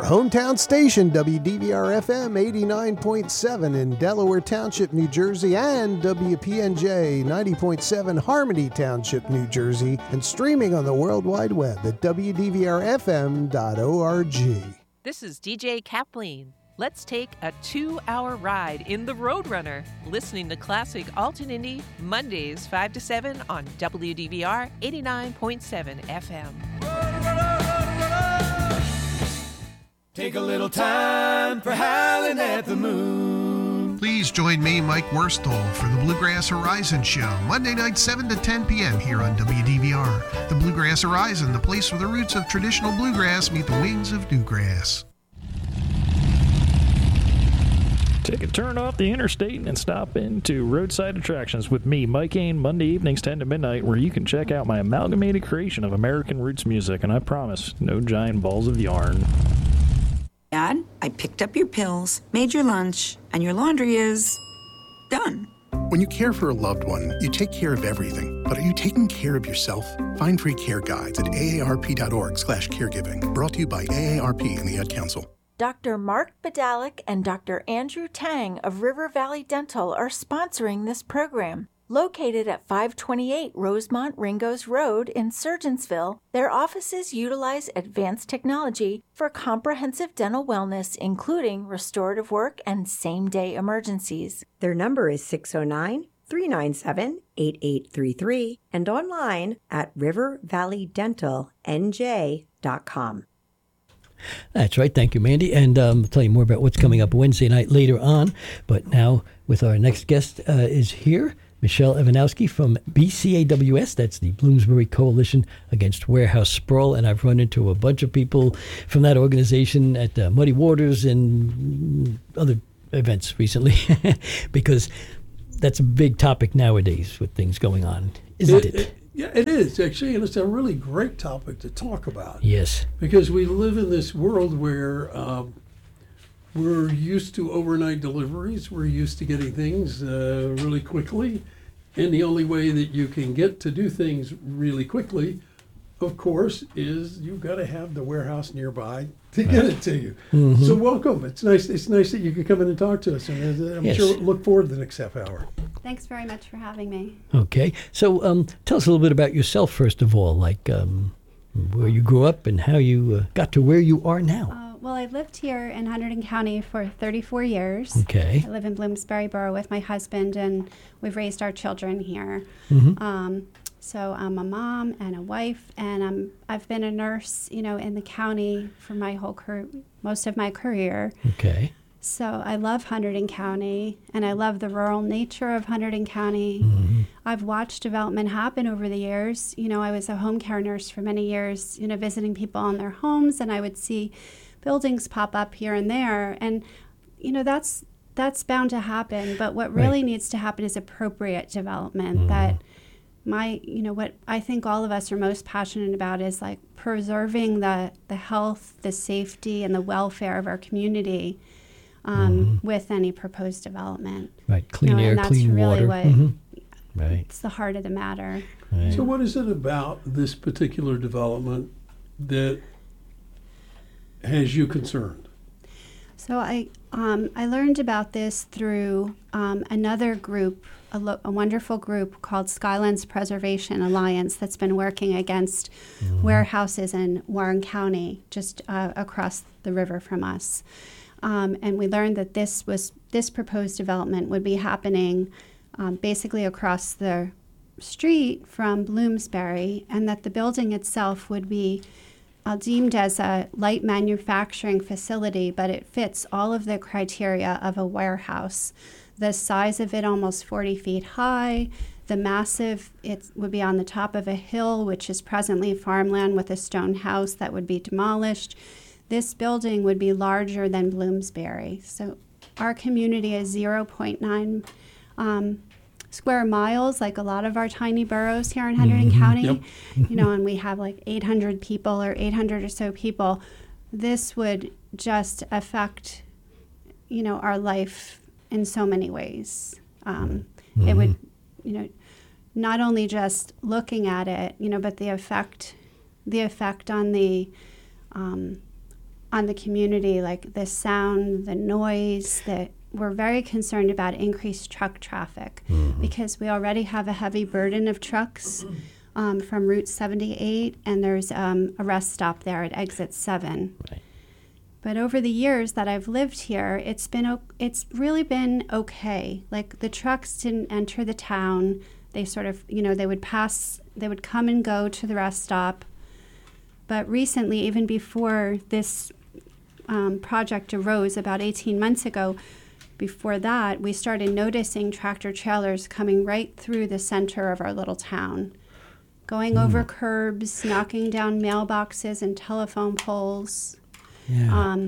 hometown station, WDVR-FM 89.7 in Delaware Township, New Jersey, and WPNJ 90.7 Harmony Township, New Jersey, and streaming on the World Wide Web at WDVRFM.org. This is DJ Kathleen. Let's take a 2-hour ride in the Roadrunner, listening to classic Alton Indie, Mondays 5 to 7 on WDVR 89.7 FM. Take a little time for howling at the moon. Please join me, Mike Worstall, for the Bluegrass Horizon Show, Monday night 7 to 10 p.m. here on WDVR. The Bluegrass Horizon, the place where the roots of traditional bluegrass meet the wings of newgrass. Take a turn off the interstate and stop into Roadside Attractions with me, Mike Ain, Monday evenings 10 to midnight, where you can check out my amalgamated creation of American roots music, and I promise, no giant balls of yarn. Dad, I picked up your pills, made your lunch, and your laundry is done. When you care for a loved one, you take care of everything. But are you taking care of yourself? Find free care guides at aarp.org/caregiving. Brought to you by AARP and the Ad Council. Dr. Mark Badalik and Dr. Andrew Tang of River Valley Dental are sponsoring this program. Located at 528 Rosemont Ringos Road in Surgeonsville, their offices utilize advanced technology for comprehensive dental wellness, including restorative work and same-day emergencies. Their number is 609-397-8833 and online at rivervalleydentalnj.com. That's right. Thank you, Mandy. And I'll tell you more about what's coming up Wednesday night later on. But now, with our next guest is here, Michelle Evanowski from BCAWS. That's the Bloomsbury Coalition Against Warehouse Sprawl. And I've run into a bunch of people from that organization at Muddy Waters and other events recently because that's a big topic nowadays with things going on, isn't it? Yeah, it is, actually, and it's a really great topic to talk about. Yes. Because we live in this world where we're used to overnight deliveries. We're used to getting things really quickly. And the only way that you can get to do things really quickly, of course, is you've got to have the warehouse nearby to get it to you. Mm-hmm. So welcome. It's nice that you could come in and talk to us. And I'm sure we'll look forward to the next half hour. Thanks very much for having me. Okay. So tell us a little bit about yourself, first of all, like where you grew up and how you got to where you are now. Well, I've lived here in Hunterdon County for 34 years. Okay. I live in Bloomsbury Borough with my husband, and we've raised our children here. Mm-hmm. So I'm a mom and a wife, and I've been a nurse, in the county for my whole most of my career. Okay. So I love Hunterdon County, and I love the rural nature of Hunterdon County. Mm-hmm. I've watched development happen over the years. I was a home care nurse for many years, visiting people in their homes, and I would see buildings pop up here and there. And, that's bound to happen. But what really needs to happen is appropriate development. Mm-hmm. That what I think all of us are most passionate about is like preserving the health, the safety, and the welfare of our community. With any proposed development. Right, clean air, clean water. That's really what, right. It's the heart of the matter. Right. So what is it about this particular development that has you concerned? So I learned about this through another group, a wonderful group called Skylands Preservation Alliance that's been working against warehouses in Warren County, just across the river from us. And we learned that this proposed development would be happening basically across the street from Bloomsbury, and that the building itself would be deemed as a light manufacturing facility, but it fits all of the criteria of a warehouse. The size of it, almost 40 feet high. It would be on the top of a hill, which is presently farmland with a stone house that would be demolished. This building would be larger than Bloomsbury. So our community is 0.9 square miles, like a lot of our tiny boroughs here in Hunterdon County. Yep. And we have like 800 people or 800 or so people. This would just affect, our life in so many ways. It would, not only just looking at it, but the effect on the on the community, like the sound, the noise, we're very concerned about increased truck traffic because we already have a heavy burden of trucks from Route 78, and there's a rest stop there at exit 7. Right. But over the years that I've lived here, it's really been okay. Like the trucks didn't enter the town. They sort of, they would come and go to the rest stop. But recently, even before this project arose about 18 months ago, before that, we started noticing tractor trailers coming right through the center of our little town, going over curbs, knocking down mailboxes and telephone poles. Yeah.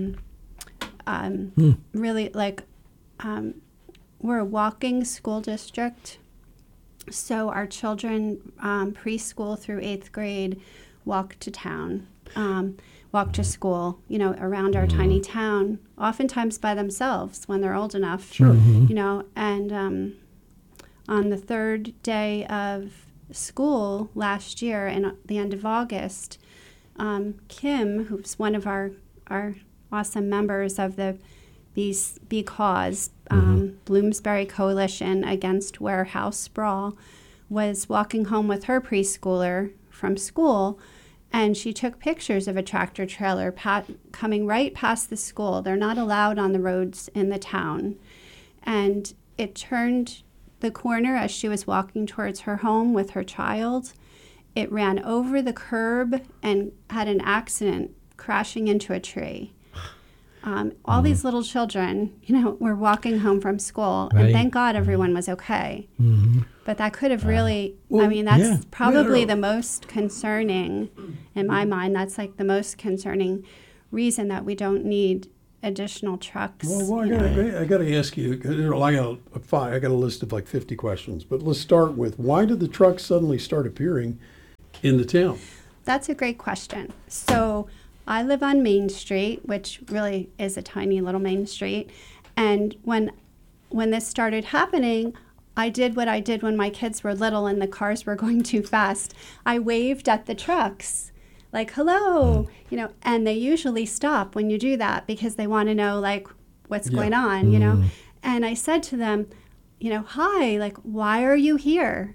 Really, we're a walking school district, so our children, preschool through 8th grade, walk to town, walk to school, around our tiny town, oftentimes by themselves when they're old enough. Sure. And on the 3rd day of school last year, in the end of August, Kim, who's one of our awesome members of the Because Bloomsbury Coalition Against Warehouse Sprawl, was walking home with her preschooler from school, and she took pictures of a tractor trailer coming right past the school. They're not allowed on the roads in the town. And it turned the corner as she was walking towards her home with her child. It ran over the curb and had an accident, crashing into a tree. All these little children, were walking home from school, and thank God everyone was okay. But that could have really, that's probably the most concerning, in my mind, that's like the most concerning reason that we don't need additional trucks. Well, I got to ask you, I got a list of like 50 questions, but let's start with, why did the trucks suddenly start appearing in the town? That's a great question. So I live on Main Street, which really is a tiny little main street. And when this started happening, I did what I did when my kids were little and the cars were going too fast. I waved at the trucks, like, hello, and they usually stop when you do that because they want to know, like, what's going on, And I said to them, hi, like, why are you here?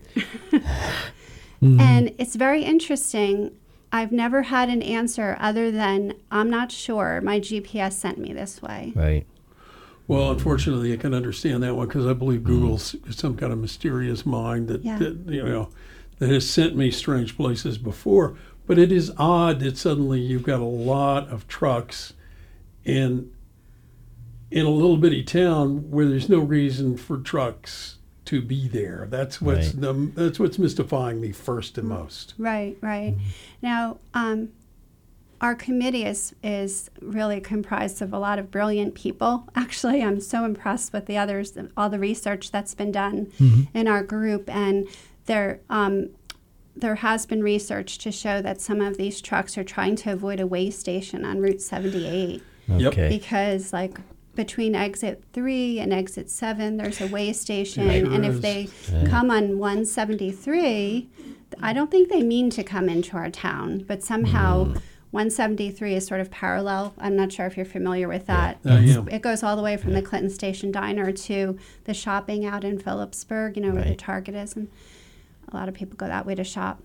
And it's very interesting. I've never had an answer other than, I'm not sure. My GPS sent me this way. Right. Well, unfortunately, I can understand that one because I believe Google's some kind of mysterious mind that has sent me strange places before. But it is odd that suddenly you've got a lot of trucks in a little bitty town where there's no reason for trucks to be there. That's what's that's what's mystifying me first and most. Right. Now, our committee is really comprised of a lot of brilliant people. Actually, I'm so impressed with the others, all the research that's been done in our group, and there has been research to show that some of these trucks are trying to avoid a way station on Route 78. Okay. Because, like, between exit 3 and exit 7, there's a way station, and if they come on 173, I don't think they mean to come into our town, but somehow 173 is sort of parallel. I'm not sure if you're familiar with that. It goes all the way from the Clinton Station Diner to the shopping out in Phillipsburg, where the Target is, and a lot of people go that way to shop.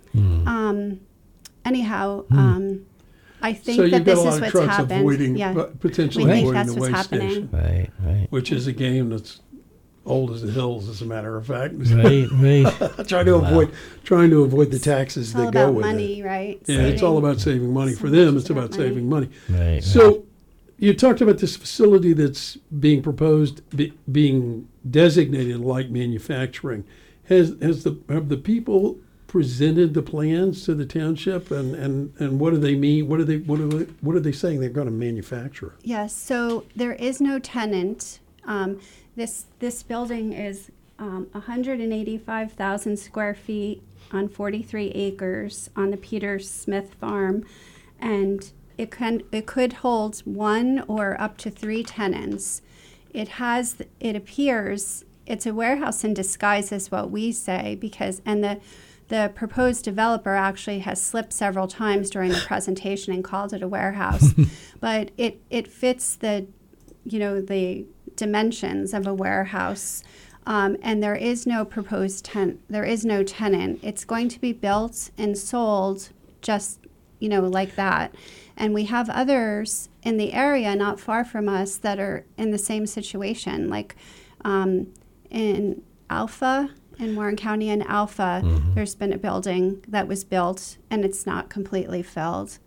I think that this is what's happened. Potentially we think avoiding that's the what's way happening. station. Right. Which is a game that's old as the hills, as a matter of fact. Right. trying to avoid the taxes that go with money, it. Right? Yeah, it's all about saving money. For them, it's about saving money. Right. So you talked about this facility that's being proposed, being designated light manufacturing. Have the people presented the plans to the township, and what do they mean? What are they saying they're going to manufacture? Yes. So there is no tenant. This building is 185,000 square feet on 43 acres on the Peter Smith farm, and it could hold 1 or up to 3 tenants. It appears it's a warehouse in disguise, is what we say, because the The proposed developer actually has slipped several times during the presentation and called it a warehouse, but it fits the dimensions of a warehouse. And there is no proposed there is no tenant. It's going to be built and sold just, like that. And we have others in the area not far from us that are in the same situation. Like in Alpha, in Warren County in Alpha, there's been a building that was built and it's not completely filled.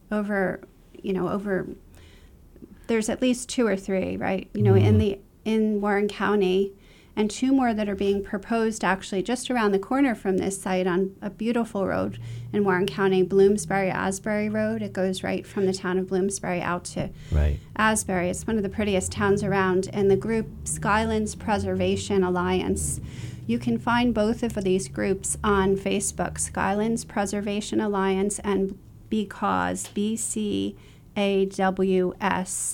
There's at least 2 or 3, right? In Warren County, and 2 more that are being proposed actually just around the corner from this site on a beautiful road in Warren County, Bloomsbury-Asbury Road. It goes right from the town of Bloomsbury out to Asbury. It's one of the prettiest towns around. And the group Skylands Preservation Alliance, you can find both of these groups on Facebook, Skylands Preservation Alliance and Because, BCAWS.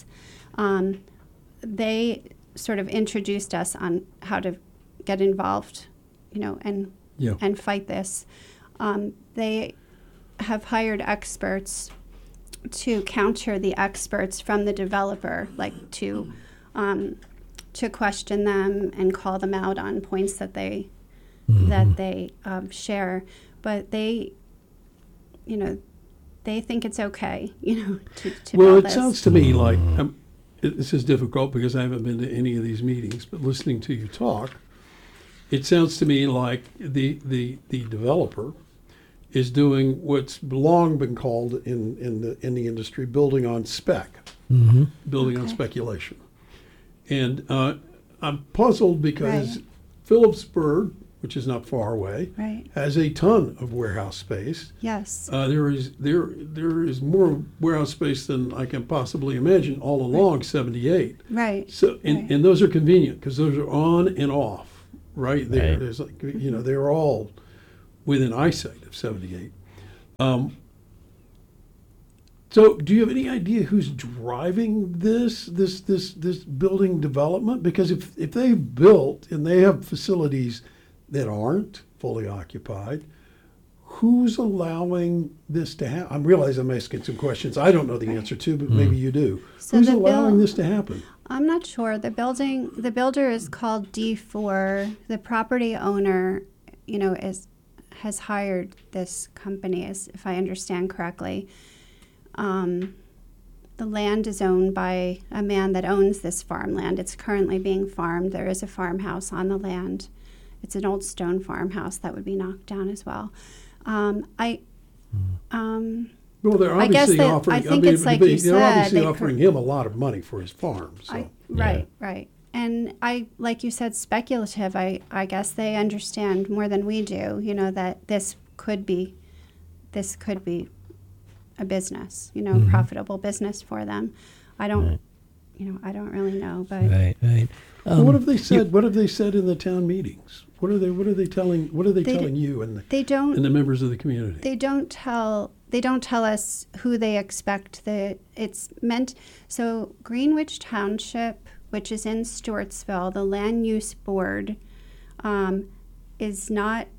They sort of introduced us on how to get involved, and fight this. They have hired experts to counter the experts from the developer, like to question them and call them out on points that they share. But they think it's okay, to Well, build it sounds to me like this is difficult because I haven't been to any of these meetings, but listening to you talk, it sounds to me like the developer is doing what's long been called in the industry building on spec, building on speculation. And I'm puzzled because Phillipsburg, which is not far away, has a ton of warehouse space. Yes. There is more warehouse space than I can possibly imagine all along 78. Right. So and those are convenient because those are on and off right there. Right. There's they're all within eyesight of 78. So do you have any idea who's driving this building development? Because if they've built and they have facilities that aren't fully occupied, who's allowing this to happen? I realize I'm asking some questions I don't know the answer to, but maybe you do. So who's allowing this to happen? I'm not sure. The builder is called D4. The property owner, has hired this company, if I understand correctly. The land is owned by a man that owns this farmland. It's currently being farmed. There is a farmhouse on the land. It's an old stone farmhouse that would be knocked down as well. Well, they're obviously offering. They're obviously offering him a lot of money for his farm. So. Right. And like you said, speculative. I guess they understand more than we do. That this could be a business. Profitable business for them. I don't really know, but right. What have they said? What have they said in the town meetings? What are they telling you and the members of the community? They don't tell us who they expect. It's meant. So Greenwich Township, which is in Stewartsville, the Land Use Board is not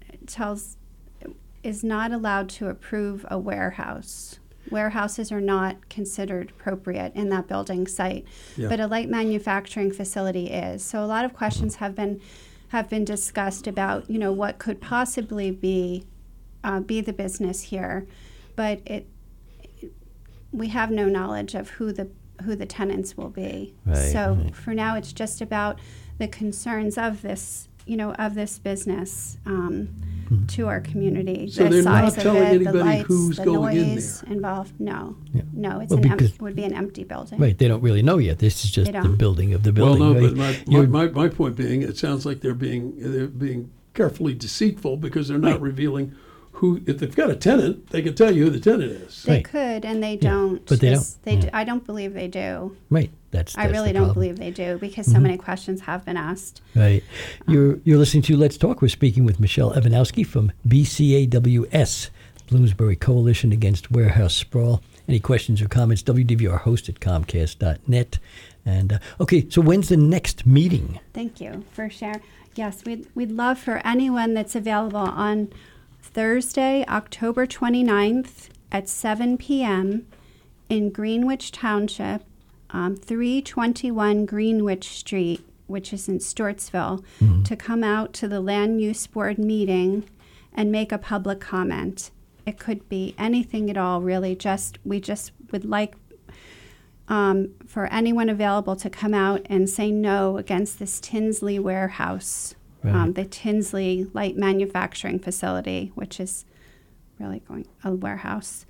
allowed to approve a warehouse. Warehouses are not considered appropriate in that building site, but a light manufacturing facility is. So a lot of questions have been discussed about what could possibly be the business here, but we have no knowledge of who the tenants will be. For now, it's just about the concerns of this business to our community. So the they're size not telling of it, anybody the lights, who's the going in noise there. involved. No, it would be an empty building. Right, they don't really know yet. This is just the building of the building. Well, no, right? but my point being, it sounds like they're being carefully deceitful because they're not revealing who. If they've got a tenant, they can tell you who the tenant is. They could, and they don't. But they don't. I don't believe they do. Right. I really don't believe they do because so many questions have been asked. Right. You're listening to Let's Talk. We're speaking with Michelle Evanowski from BCAWS, Bloomsbury Coalition Against Warehouse Sprawl. Any questions or comments, wdvrhost@comcast.net. And okay, so when's the next meeting? Thank you for sharing. Yes, we'd love for anyone that's available on Thursday, October 29th at 7 p.m. in Greenwich Township, 321 Greenwich Street, which is in Stewartsville, to come out to the Land Use Board meeting and make a public comment. It could be anything at all, really. We just would like for anyone available to come out and say no against this Tinsley warehouse, the Tinsley Light Manufacturing Facility, which is really a warehouse.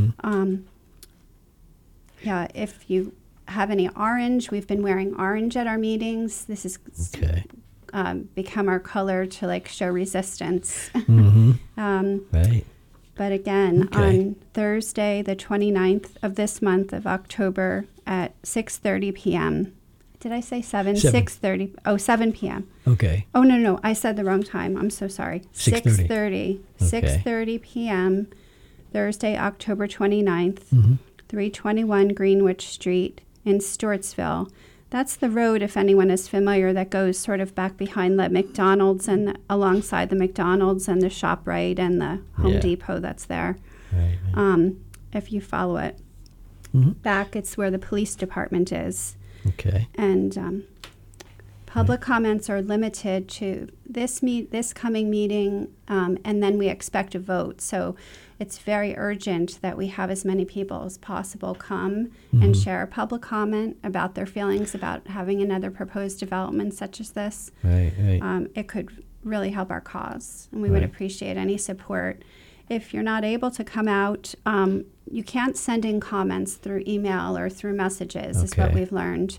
Yeah, if you have any orange, we've been wearing orange at our meetings. This is become our color to show resistance. Right. But again, on Thursday, the 29th of this month of October at 6:30 p.m. Did I say 7? 6:30. Oh, 7 p.m. Okay. Oh, no. I said the wrong time. I'm so sorry. 6:30. 6:30 p.m. Thursday, October 29th, 321 Greenwich Street in Stewartsville. That's the road, if anyone is familiar, that goes sort of back behind the McDonald's and alongside the McDonald's and the ShopRite and the Home Depot that's there. Right. If you follow it back, it's where the police department is. Okay. And public comments are limited to this coming meeting, and then we expect a vote. So it's very urgent that we have as many people as possible come and share a public comment about their feelings about having another proposed development such as this. Right. It could really help our cause, and we would appreciate any support. If you're not able to come out, you can't send in comments through email or through messages, is what we've learned.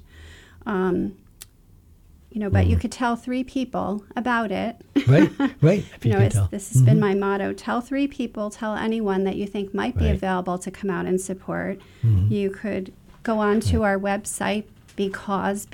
But you could tell 3 people about it. Right. If you can tell. This has been my motto. Tell 3 people, tell anyone that you think might be available to come out and support. You could go on to our website, Because,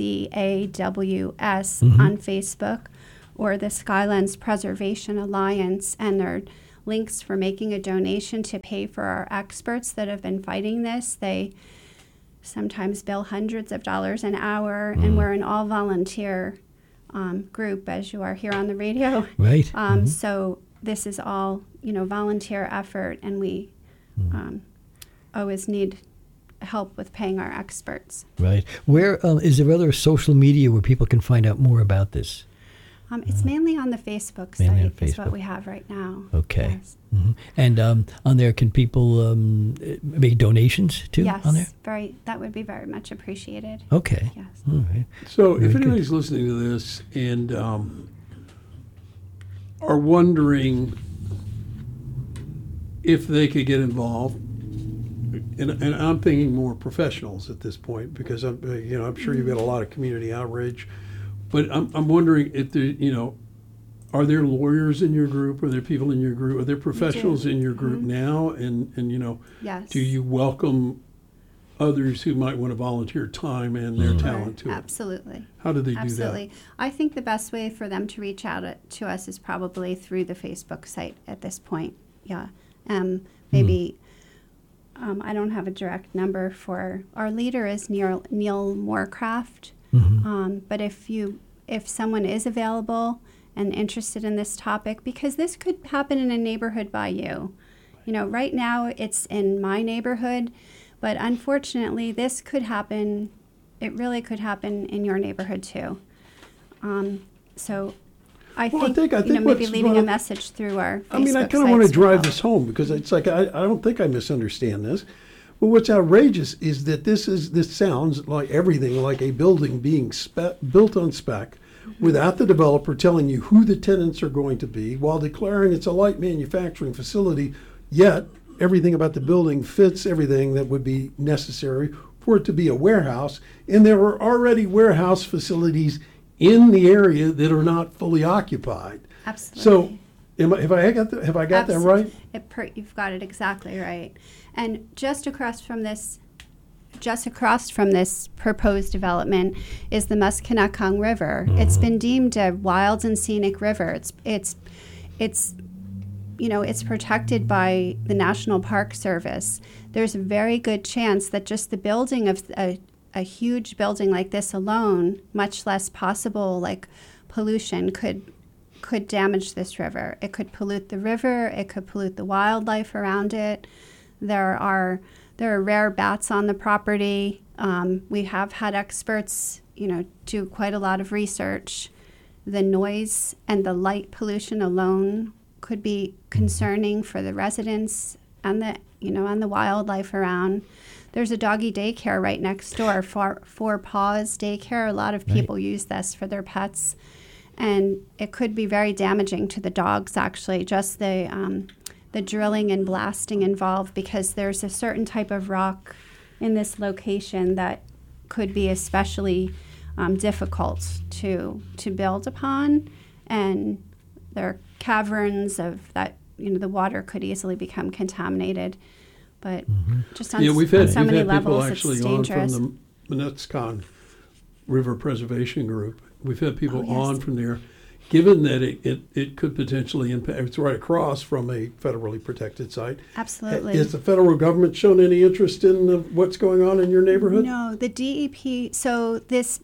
BCAWS, on Facebook, or the Skylands Preservation Alliance, and there are links for making a donation to pay for our experts that have been fighting this. They sometimes bill hundreds of dollars an hour, and we're an all-volunteer group, as you are here on the radio. Right. So this is all, volunteer effort, and we always need help with paying our experts. Right. Where is there other social media where people can find out more about this? It's mainly on the Facebook site, is what we have right now. Okay. Yes. And on there, can people make donations too? Yes, on there? that would be very much appreciated. Okay. Yes. All right. So if anybody's listening to this and are wondering if they could get involved, and I'm thinking more professionals at this point, because I'm sure you've got a lot of community outreach. But I'm wondering if there, are there lawyers in your group? Are there people in your group? Are there professionals in your group now? And yes. Do you welcome others who might want to volunteer time and their talent to it? Absolutely. How do they do that? Absolutely. I think the best way for them to reach out to us is probably through the Facebook site at this point. Yeah. Maybe. I don't have a direct number for our leader is Neil Moorcraft. But if someone is available and interested in this topic, because this could happen in a neighborhood by you. Right now it's in my neighborhood, but unfortunately this could happen, it really could happen in your neighborhood too. So I think maybe leaving a message through our Facebook I kind of want to drive this home, because it's like, I don't think I misunderstand this. But what's outrageous is that this sounds like everything like a building being built on spec without the developer telling you who the tenants are going to be, while declaring it's a light manufacturing facility, yet everything about the building fits everything that would be necessary for it to be a warehouse. And there are already warehouse facilities in the area that are not fully occupied. Absolutely. So have I got that right? You've got it exactly right. And just across from this proposed development is the Musconetcong River. It's been deemed a wild and scenic river. It's protected by the National Park Service. There's a very good chance that just the building of a huge building like this alone, much less possible pollution, could could damage this river. It could pollute the river. It could pollute the wildlife around it. There are rare bats on the property. We have had experts, do quite a lot of research. The noise and the light pollution alone could be concerning for the residents and the wildlife around. There's a doggy daycare right next door, Four Paws Daycare. A lot of people use this for their pets, and it could be very damaging to the dogs. Actually, just the drilling and blasting involved, because there's a certain type of rock in this location that could be especially difficult to build upon, and there are caverns of that. The water could easily become contaminated, but just on, we've had so many people levels, actually it's on dangerous. from the Monetscon River Preservation Group. We've had people on from there, given that it could potentially impact. It's right across from a federally protected site. Absolutely. Has the federal government shown any interest in what's going on in your neighborhood? No, the DEP. So this.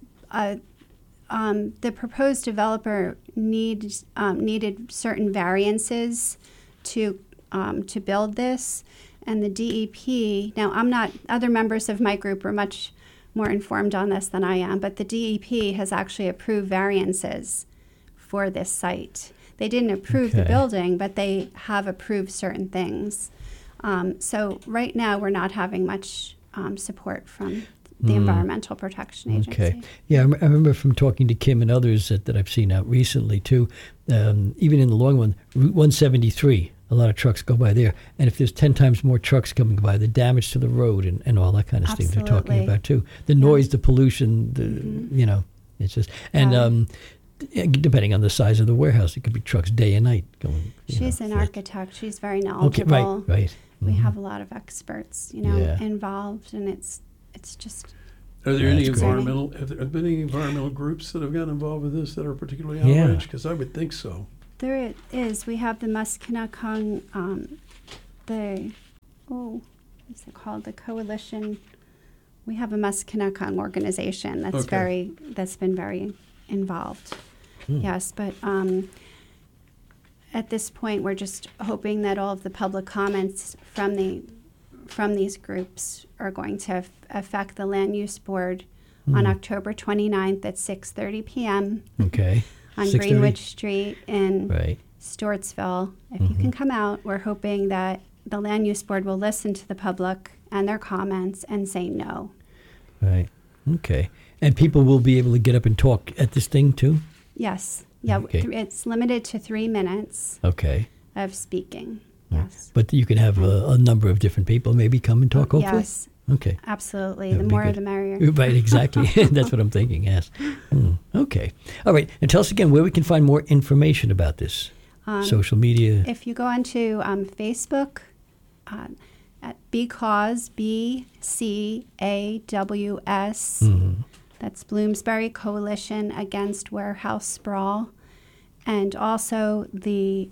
The proposed developer needed certain variances to build this, and the DEP. Now, other members of my group are much more informed on this than I am, but the DEP has actually approved variances for this site. They didn't approve the building, but they have approved certain things. So right now, we're not having much support from the Environmental Protection Agency. Okay. Yeah, I remember from talking to Kim and others that I've seen out recently, too, even in the long one, Route 173, a lot of trucks go by there. And if there's 10 times more trucks coming by, the damage to the road and all that kind of stuff they're talking about, too. The noise, the pollution, it's just... And depending on the size of the warehouse, it could be trucks day and night going. She's an architect. She's very knowledgeable. Okay, right. We have a lot of experts, involved, and it's just. Are there any environmental? Have there been any environmental groups that have gotten involved with this that are particularly outraged? Because I would think so. There is. We have the Musconetcong, what's it called? The Coalition. We have a Musconetcong organization that's been very involved. Yes, but at this point, we're just hoping that all of the public comments from these groups are going to affect the Land Use Board on October 29th at 6:30 p.m. Okay. On 6:30? Greenwich Street in Stewartsville. If you can come out, we're hoping that the Land Use Board will listen to the public and their comments and say no. Right. Okay. And people will be able to get up and talk at this thing, too? Yes. Yeah. Okay. It's limited to 3 minutes of speaking. Yes. But you can have a number of different people maybe come and talk, hopefully? Yes. Okay. Absolutely. That the would be more good. the merrier. Right, exactly. That's what I'm thinking, yes. Okay. All right. And tell us again where we can find more information about this. Social media. If you go onto Facebook at BCAWS, BCAWS, that's Bloomsbury Coalition Against Warehouse Sprawl, and also the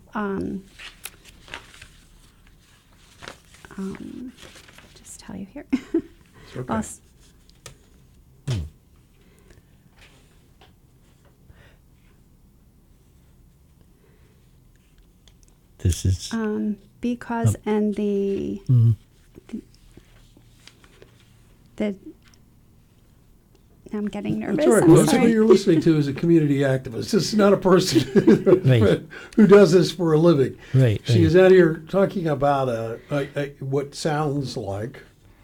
just tell you here. Okay. This is because and the I'm getting nervous. That's right. I'm Most of sorry. what you're listening to is a community activist. This is not a person who does this for a living. Right. She is out here talking about what sounds like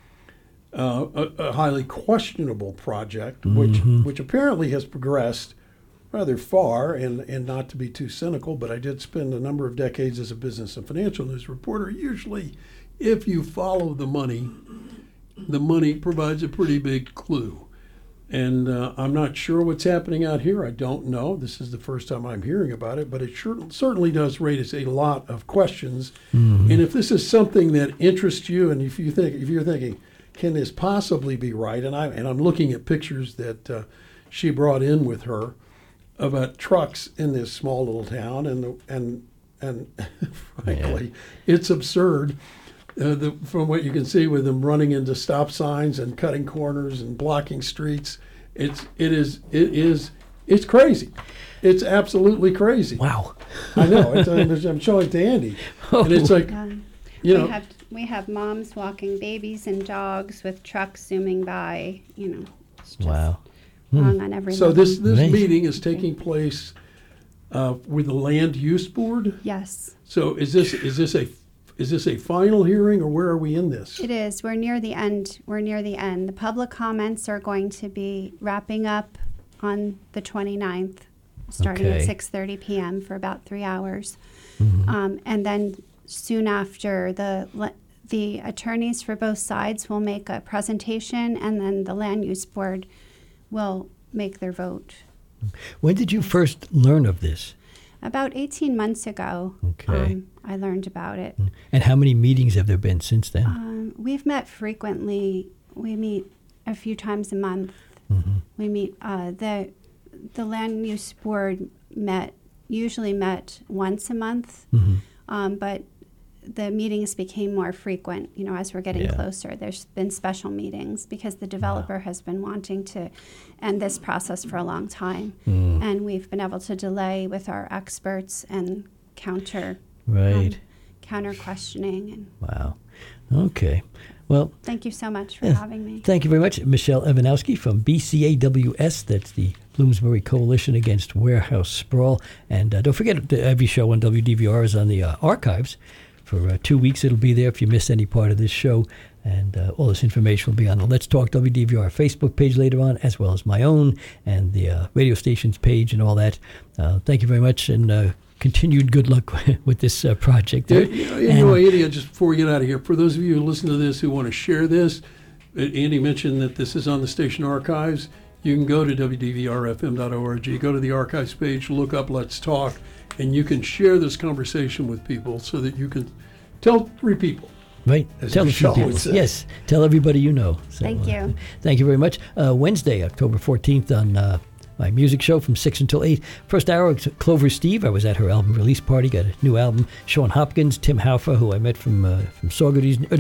a highly questionable project, which apparently has progressed rather far. And not to be too cynical, but I did spend a number of decades as a business and financial news reporter. Usually, if you follow the money provides a pretty big clue. And I'm not sure what's happening out here. I don't know. This is the first time I'm hearing about it, but it certainly does raise a lot of questions. And if this is something that interests you, and if you're thinking, can this possibly be right? And I'm looking at pictures that she brought in with her about trucks in this small little town, and frankly, it's absurd. From what you can see with them running into stop signs and cutting corners and blocking streets, it is It's crazy. It's absolutely crazy. Wow. I know. I'm showing it to Andy. And it's like, We have moms walking babies and dogs with trucks zooming by. It's just wrong on every So level. this meeting is taking place with the Land Use Board? Yes. So is this a final hearing, or where are we in this? It is. We're near the end. The public comments are going to be wrapping up on the 29th, starting at 6:30 p.m. for about 3 hours. And then soon after, the attorneys for both sides will make a presentation, and then the Land Use Board will make their vote. When did you first learn of this? About 18 months ago, I learned about it. And how many meetings have there been since then? We've met frequently. We meet a few times a month. We meet, the Land Use Board usually met once a month, but the meetings became more frequent, as we're getting closer. There's been special meetings because the developer has been wanting to end this process for a long time. And we've been able to delay with our experts and counter questioning. And wow. Okay. Well, thank you so much for having me. Thank you very much, Michelle Evanowski from BCAWS. That's the Bloomsbury Coalition Against Warehouse Sprawl. And don't forget, every show on WDVR is on the archives. For 2 weeks, it'll be there if you miss any part of this show. And all this information will be on the Let's Talk WDVR Facebook page later on, as well as my own and the radio station's page and all that. Thank you very much, and continued good luck with this project. Andy, just before we get out of here, for those of you who listen to this who want to share this, Andy mentioned that this is on the station archives. You can go to WDVRFM.org, go to the archives page, look up Let's Talk, and you can share this conversation with people so that you can tell 3 people. Right. Tell a few people. Yes. Tell everybody you know. So, thank you. Thank you very much. Wednesday, October 14th on my music show from 6 until 8. First hour, Clover Steve. I was at her album release party. Got a new album. Sean Hopkins, Tim Haufer, who I met from Saugerties.